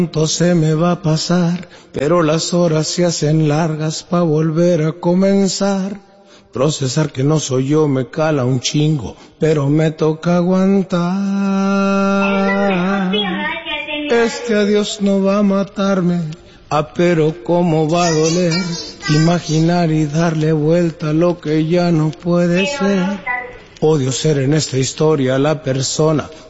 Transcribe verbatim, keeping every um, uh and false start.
Pronto se me va a pasar, pero las horas se hacen largas pa' volver a comenzar. Procesar que no soy yo me cala un chingo, pero me toca aguantar. Este adiós no va a matarme, ah, pero cómo va a doler imaginar y darle vuelta a lo que ya no puede ser. Odio ser en esta historia la persona